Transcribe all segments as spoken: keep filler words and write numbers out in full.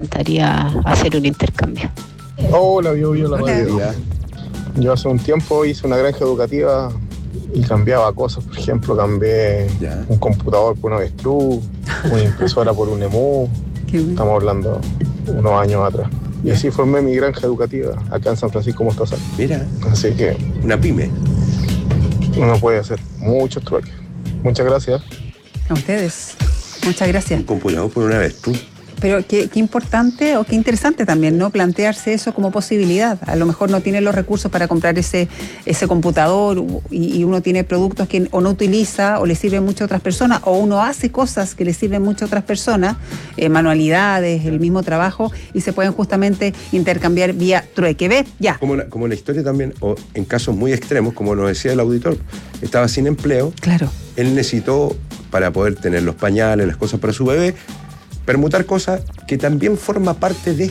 encantaría hacer un intercambio. Hola, Bio Bio, la Hola. radio. Yo hace un tiempo hice una granja educativa y cambiaba cosas. Por ejemplo, cambié Ya. un computador por un avestruz, una impresora por un emú. Qué bueno. Estamos hablando unos años atrás. Y así formé mi granja educativa acá en San Francisco Mostazal. Mira, Así que una pyme. uno puede hacer muchos trueques. Muchas gracias. A ustedes. Muchas gracias. Un computador por una vez, tú. Pero qué, qué importante o qué interesante también, ¿no? Plantearse eso como posibilidad. A lo mejor no tiene los recursos para comprar ese, ese computador y, y uno tiene productos que o no utiliza o le sirven mucho a otras personas, o uno hace cosas que le sirven mucho a otras personas, eh, manualidades, el mismo trabajo, y se pueden justamente intercambiar vía trueque. ¿Ves? Ya. Como la, como la historia también, o en casos muy extremos, como nos decía el auditor, estaba sin empleo, Claro. él necesitó, para poder tener los pañales, las cosas para su bebé, permutar cosas que también forma parte de...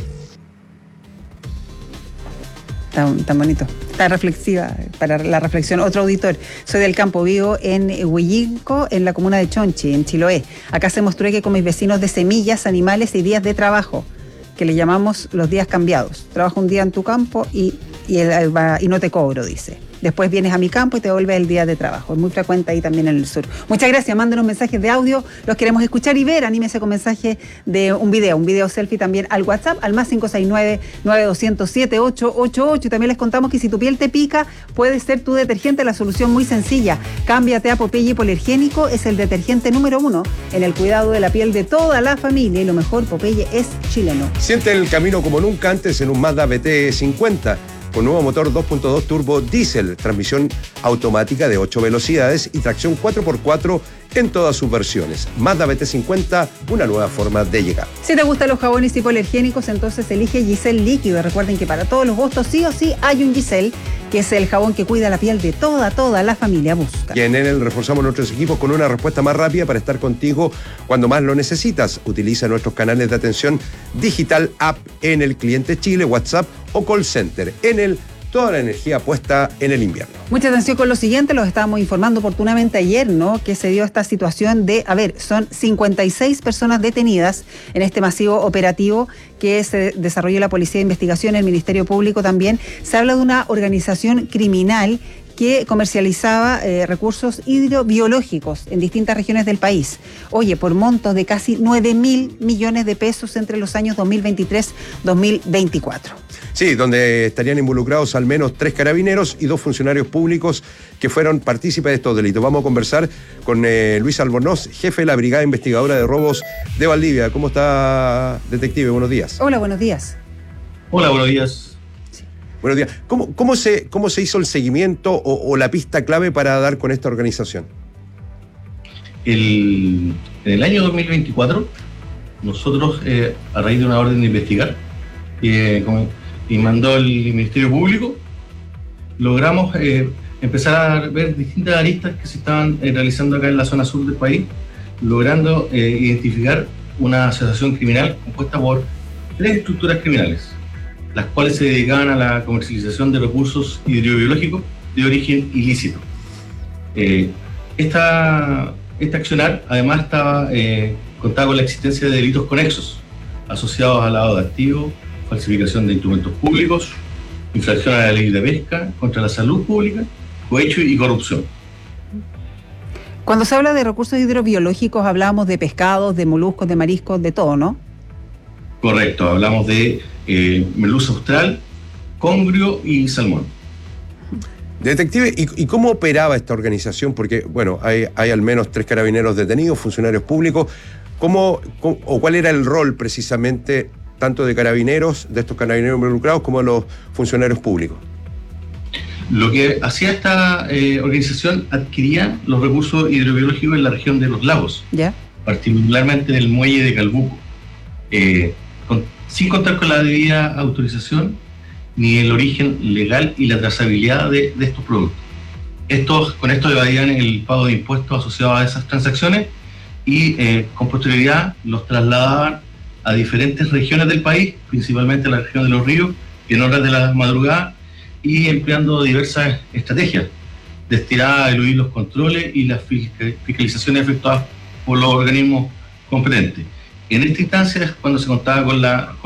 Tan, tan bonito, tan reflexiva para la reflexión. Otro auditor, soy del Campo, vivo en Huillinco, en la comuna de Chonchi, en Chiloé. Acá hacemos trueque con mis vecinos de semillas, animales y días de trabajo, que le llamamos los días cambiados. Trabajo un día en tu campo y, y, el, y no te cobro, dice. Después vienes a mi campo y te vuelves el día de trabajo. Es muy frecuente ahí también en el sur. Muchas gracias. Mándenos mensajes de audio. Los queremos escuchar y ver. Anímese con mensaje de un video, un video selfie también al WhatsApp, al más cinco seis nueve, nueve dos cero cero, siete ocho ocho ocho. Y también les contamos que si tu piel te pica, puede ser tu detergente. La solución muy sencilla. Cámbiate a Popeye Hipoalergénico. Es el detergente número uno en el cuidado de la piel de toda la familia. Y lo mejor, Popeye es chileno. Siente el camino como nunca antes en un Mazda B T cincuenta. Con nuevo motor dos punto dos turbo diésel, transmisión automática de ocho velocidades y tracción cuatro por cuatro en todas sus versiones. Mazda B T cincuenta, una nueva forma de llegar. Si te gustan los jabones hipoalergénicos, entonces elige Giselle Líquido. Recuerden que para todos los gustos sí o sí hay un Giselle, que es el jabón que cuida la piel de toda, toda la familia. Busca. Y en él reforzamos nuestros equipos con una respuesta más rápida para estar contigo cuando más lo necesitas. Utiliza nuestros canales de atención digital, app en el cliente Chile, WhatsApp o call center. En el toda la energía puesta en el invierno. Mucha atención con lo siguiente, los estábamos informando oportunamente ayer, ¿no? Que se dio esta situación de, a ver, son cincuenta y seis personas detenidas en este masivo operativo que se desarrolló la Policía de Investigación, el Ministerio Público también. Se habla de una organización criminal que comercializaba eh, recursos hidrobiológicos en distintas regiones del país. Oye, por montos de casi nueve mil millones de pesos entre los años dos mil veintitrés a dos mil veinticuatro. Sí, donde estarían involucrados al menos tres carabineros y dos funcionarios públicos que fueron partícipes de estos delitos. Vamos a conversar con eh, Luis Albornoz, jefe de la Brigada Investigadora de Robos de Valdivia. ¿Cómo está, detective? Buenos días. Hola, buenos días. Hola, buenos días. Buenos días. ¿Cómo, cómo, se, cómo se hizo el seguimiento o, o la pista clave para dar con esta organización? El, en el año dos mil veinticuatro, nosotros, eh, a raíz de una orden de investigar, eh, como, y mandó el Ministerio Público, logramos eh, empezar a ver distintas aristas que se estaban eh, realizando acá en la zona sur del país, logrando eh, identificar una asociación criminal compuesta por tres estructuras criminales, las cuales se dedicaban a la comercialización de recursos hidrobiológicos de origen ilícito. Eh, esta, este accionar además estaba, eh, contaba con la existencia de delitos conexos asociados al lavado de activos, falsificación de instrumentos públicos, infracción a la ley de pesca, contra la salud pública, cohecho y corrupción. Cuando se habla de recursos hidrobiológicos hablamos de pescados, de moluscos, de mariscos, de todo, ¿no? Correcto, hablamos de eh, merluza austral, congrio y salmón. Detective, ¿y, ¿y cómo operaba esta organización? Porque, bueno, hay, hay al menos tres carabineros detenidos, funcionarios públicos. ¿Cómo, cómo, o cuál era el rol precisamente tanto de carabineros, de estos carabineros involucrados, como de los funcionarios públicos? Lo que hacía esta eh, organización, adquiría los recursos hidrobiológicos en la región de los lagos, ¿Ya? particularmente del muelle de Calbuco, eh, con, sin contar con la debida autorización ni el origen legal y la trazabilidad de, de estos productos. Estos, con esto evadían el pago de impuestos asociados a esas transacciones y eh, con posterioridad los trasladaban a diferentes regiones del país, principalmente la región de Los Ríos, en horas de la madrugada, y empleando diversas estrategias destinadas a eludir los controles y las fiscalizaciones efectuadas por los organismos competentes. En esta instancia es cuando se contaba con la